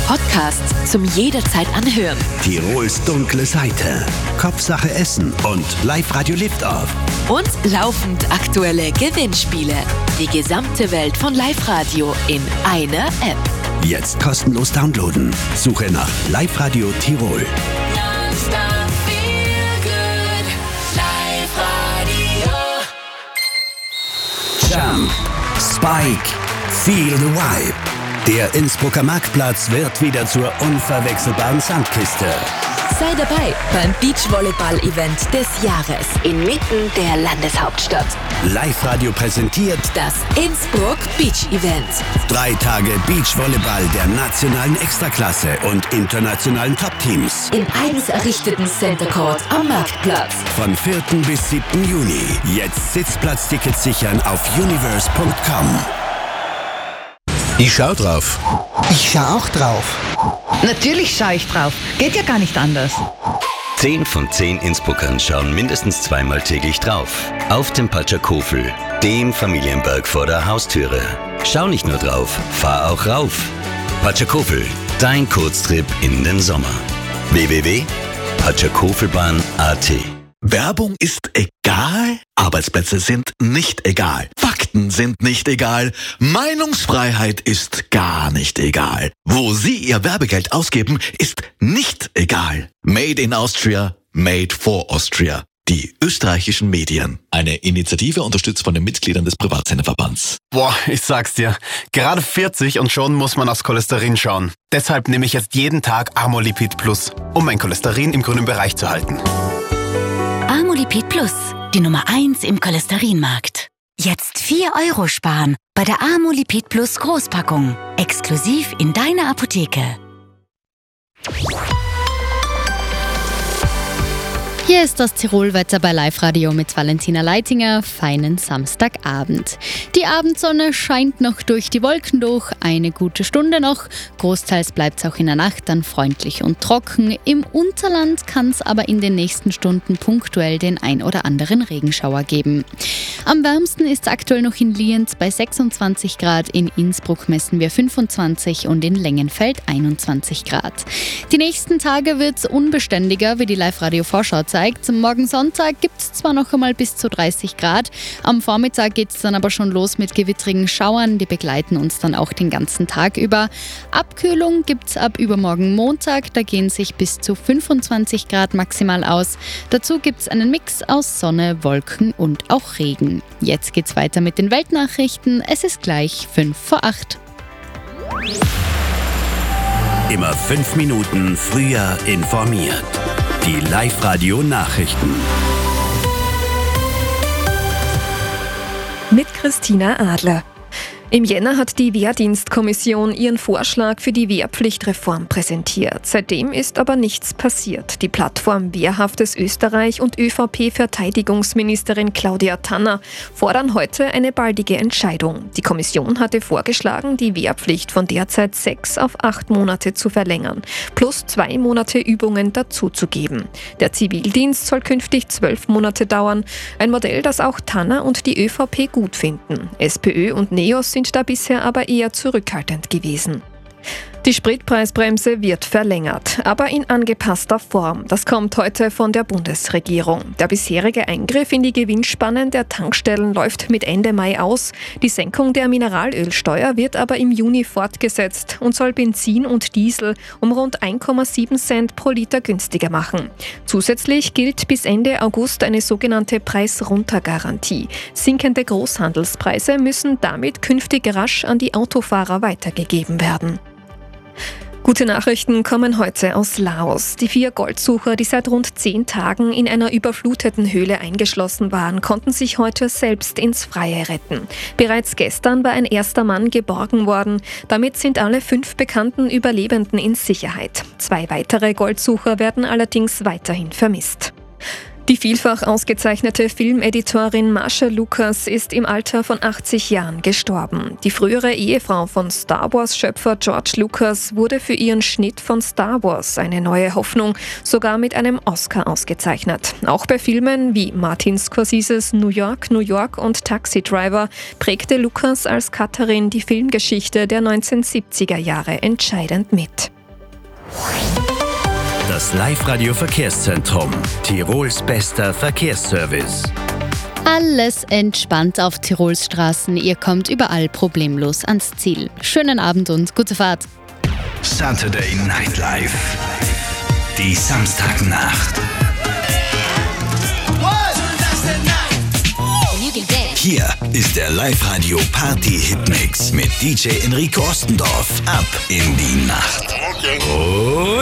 Podcasts zum jederzeit anhören. Tirols dunkle Seite, Kopfsache Essen und Live-Radio Lift-Off. Und laufend aktuelle Gewinnspiele. Die gesamte Welt von Live-Radio in einer App. Jetzt kostenlos downloaden. Suche nach Live-Radio Tirol. Jump, Spike, Feel the Vibe. Der Innsbrucker Marktplatz wird wieder zur unverwechselbaren Sandkiste. Sei dabei beim Beachvolleyball-Event des Jahres inmitten der Landeshauptstadt. Live-Radio präsentiert das Innsbruck Beach Event. 3 Tage Beachvolleyball der nationalen Extraklasse und internationalen Top-Teams. Im eigens errichteten Center Court am Marktplatz. Von 4. bis 7. Juni. Jetzt Sitzplatztickets sichern auf universe.com. Ich schau drauf. Ich schau auch drauf. Natürlich schaue ich drauf. Geht ja gar nicht anders. 10 von 10 Innsbruckern schauen mindestens zweimal täglich drauf. Auf dem Patschakofel, dem Familienberg vor der Haustüre. Schau nicht nur drauf, fahr auch rauf. Patschakofel, dein Kurztrip in den Sommer. www.patschakofelbahn.at. Werbung ist egal, Arbeitsplätze sind nicht egal, Fakten sind nicht egal, Meinungsfreiheit ist gar nicht egal. Wo Sie Ihr Werbegeld ausgeben, ist nicht egal. Made in Austria, made for Austria. Die österreichischen Medien. Eine Initiative unterstützt von den Mitgliedern des Privatsenderverbands. Boah, ich sag's dir. Gerade 40 und schon muss man aufs Cholesterin schauen. Deshalb nehme ich jetzt jeden Tag Amolipid Plus, um mein Cholesterin im grünen Bereich zu halten. Amolipid Plus, die Nummer 1 im Cholesterinmarkt. Jetzt 4 € sparen bei der Amolipid Plus Großpackung. Exklusiv in deiner Apotheke. Hier ist das Tirolwetter bei Live-Radio mit Valentina Leitinger. Feinen Samstagabend. Die Abendsonne scheint noch durch die Wolken durch. Eine gute Stunde noch. Großteils bleibt es auch in der Nacht dann freundlich und trocken. Im Unterland kann es aber in den nächsten Stunden punktuell den ein oder anderen Regenschauer geben. Am wärmsten ist es aktuell noch in Lienz bei 26 Grad. In Innsbruck messen wir 25 und in Längenfeld 21 Grad. Die nächsten Tage wird es unbeständiger, wie die Live-Radio-Vorschau zeigt. Morgen Sonntag gibt es zwar noch einmal bis zu 30 Grad, am Vormittag geht es dann aber schon los mit gewittrigen Schauern, die begleiten uns dann auch den ganzen Tag über. Abkühlung gibt es ab übermorgen Montag, da gehen sich bis zu 25 Grad maximal aus. Dazu gibt es einen Mix aus Sonne, Wolken und auch Regen. Jetzt geht's weiter mit den Weltnachrichten, es ist gleich 7:55. Immer 5 Minuten früher informiert. Die Live-Radio-Nachrichten. Mit Christina Adler. Im Jänner hat die Wehrdienstkommission ihren Vorschlag für die Wehrpflichtreform präsentiert. Seitdem ist aber nichts passiert. Die Plattform Wehrhaftes Österreich und ÖVP-Verteidigungsministerin Claudia Tanner fordern heute eine baldige Entscheidung. Die Kommission hatte vorgeschlagen, die Wehrpflicht von derzeit 6 auf 8 Monate zu verlängern, plus 2 Monate Übungen dazuzugeben. Der Zivildienst soll künftig 12 Monate dauern. Ein Modell, das auch Tanner und die ÖVP gut finden. SPÖ und NEOS sind da bisher aber eher zurückhaltend gewesen. Die Spritpreisbremse wird verlängert, aber in angepasster Form. Das kommt heute von der Bundesregierung. Der bisherige Eingriff in die Gewinnspannen der Tankstellen läuft mit Ende Mai aus. Die Senkung der Mineralölsteuer wird aber im Juni fortgesetzt und soll Benzin und Diesel um rund 1,7 Cent pro Liter günstiger machen. Zusätzlich gilt bis Ende August eine sogenannte Preisruntergarantie. Sinkende Großhandelspreise müssen damit künftig rasch an die Autofahrer weitergegeben werden. Gute Nachrichten kommen heute aus Laos. Die 4 Goldsucher, die seit rund 10 Tagen in einer überfluteten Höhle eingeschlossen waren, konnten sich heute selbst ins Freie retten. Bereits gestern war ein erster Mann geborgen worden. Damit sind alle 5 bekannten Überlebenden in Sicherheit. 2 weitere Goldsucher werden allerdings weiterhin vermisst. Die vielfach ausgezeichnete Filmeditorin Marcia Lucas ist im Alter von 80 Jahren gestorben. Die frühere Ehefrau von Star Wars-Schöpfer George Lucas wurde für ihren Schnitt von Star Wars, eine neue Hoffnung, sogar mit einem Oscar ausgezeichnet. Auch bei Filmen wie Martin Scorseses New York, New York und Taxi Driver prägte Lucas als Cutterin die Filmgeschichte der 1970er Jahre entscheidend mit. Das Live-Radio Verkehrszentrum. Tirols bester Verkehrsservice. Alles entspannt auf Tirols Straßen. Ihr kommt überall problemlos ans Ziel. Schönen Abend und gute Fahrt. Saturday Night Live. Die Samstagnacht. Hier ist der Live-Radio Party-Hitmix mit DJ Enrico Ostendorf. Ab in die Nacht.